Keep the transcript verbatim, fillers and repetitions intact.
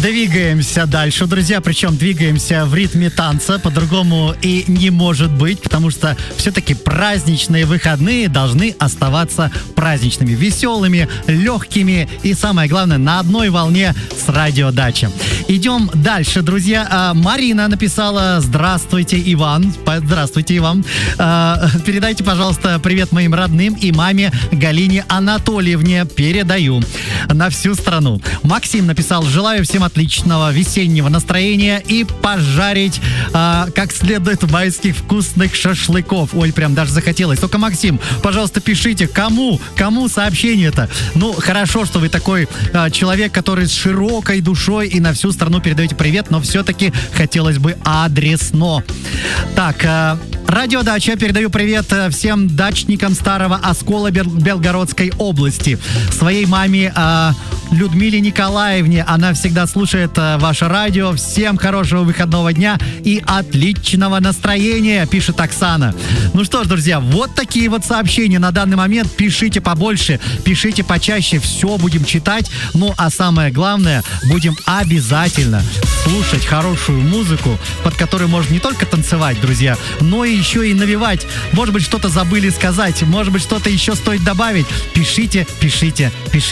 Двигаемся дальше, друзья, причем двигаемся в ритме танца, по-другому и не может быть, потому что все-таки праздничные выходные должны оставаться праздничными, веселыми, легкими и, самое главное, на одной волне с радиодачи. Идем дальше, друзья. Марина написала: «Здравствуйте, Иван». Здравствуйте, Иван. Передайте, пожалуйста, привет моим родным и маме Галине Анатольевне. Передаю на всю страну. Максим написал: «Желаю всем отличного весеннего настроения и пожарить а, как следует майских вкусных шашлыков». Ой, прям даже захотелось. Только, Максим, пожалуйста, пишите, кому, кому сообщение-то. Ну, хорошо, что вы такой а, человек, который с широкой душой и на всю страну передаете привет, но все-таки хотелось бы адресно. Так, а, радиодача. Передаю привет всем дачникам Старого Оскола Белгородской области. Своей маме а, Людмиле Николаевне. Она всегда слушает а, ваше радио. Всем хорошего выходного дня и отличного настроения, пишет Оксана. Ну что ж, друзья, вот такие вот сообщения на данный момент. Пишите побольше, пишите почаще. Все будем читать. Ну, а самое главное, будем обязательно слушать хорошую музыку, под которую можно не только танцевать, друзья, но и еще и навевать. Может быть, что-то забыли сказать, может быть, что-то еще стоит добавить. Пишите, пишите, пишите.